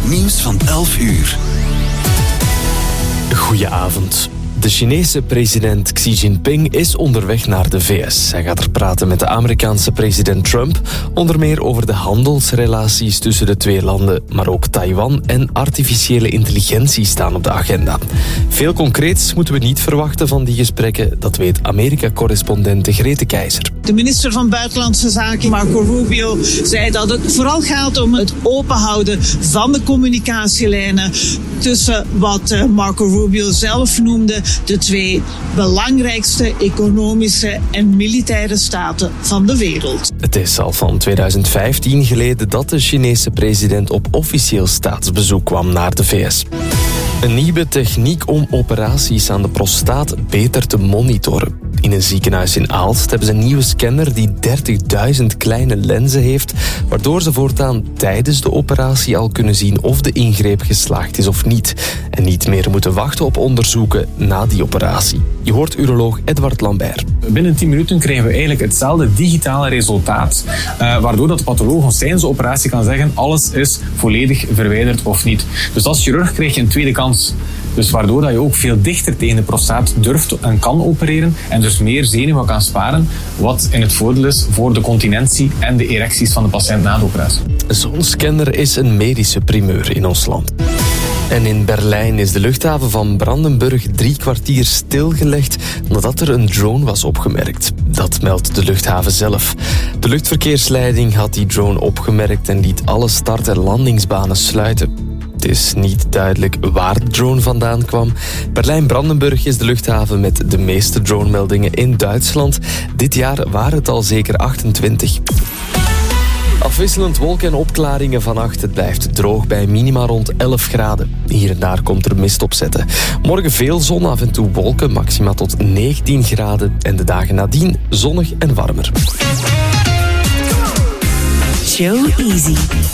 Nieuws van 11 uur. Goedenavond. De Chinese president Xi Jinping is onderweg naar de VS. Hij gaat er praten met de Amerikaanse president Trump, onder meer over de handelsrelaties tussen de twee landen, maar ook Taiwan en artificiële intelligentie staan op de agenda. Veel concreets moeten we niet verwachten van die gesprekken, dat weet Amerika-correspondente Grete Keizer. De minister van Buitenlandse Zaken, Marco Rubio, zei dat het vooral gaat om het openhouden van de communicatielijnen tussen wat Marco Rubio zelf noemde de twee belangrijkste economische en militaire staten van de wereld. Het is al van 2015 geleden dat de Chinese president op officieel staatsbezoek kwam naar de VS. Een nieuwe techniek om operaties aan de prostaat beter te monitoren. In een ziekenhuis in Aalst hebben ze een nieuwe scanner die 30.000 kleine lenzen heeft, waardoor ze voortaan tijdens de operatie al kunnen zien of de ingreep geslaagd is of niet. En niet meer moeten wachten op onderzoeken na die operatie. Je hoort uroloog Edward Lambert. Binnen 10 minuten krijgen we eigenlijk hetzelfde digitale resultaat, waardoor dat de patholoog ons tijdens de operatie kan zeggen alles is volledig verwijderd of niet. Dus als chirurg krijg je een tweede kans. Dus waardoor dat je ook veel dichter tegen de prostaat durft en kan opereren en dus meer zenuwen kan sparen, wat in het voordeel is voor de continentie en de erecties van de patiënt na de operatie. Zo'n scanner is een medische primeur in ons land. En in Berlijn is de luchthaven van Brandenburg 3 kwartier stilgelegd nadat er een drone was opgemerkt. Dat meldt de luchthaven zelf. De luchtverkeersleiding had die drone opgemerkt en liet alle start- en landingsbanen sluiten. Het is niet duidelijk waar de drone vandaan kwam. Berlijn-Brandenburg is de luchthaven met de meeste dronemeldingen in Duitsland. Dit jaar waren het al zeker 28. Afwisselend wolken en opklaringen vannacht. Het blijft droog bij minima rond 11 graden. Hier en daar komt er mist opzetten. Morgen veel zon, af en toe wolken, maxima tot 19 graden. En de dagen nadien zonnig en warmer. Show Easy.